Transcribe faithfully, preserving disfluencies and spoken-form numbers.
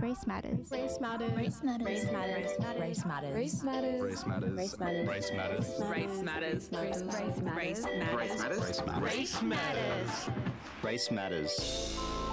Race matters. Race matters. Race matters. Race matters. Race matters. Race matters. Race matters. Race matters. Race matters. Race matters. Race matters. Race matters. Race matters. Race matters. Race matters. Race matters.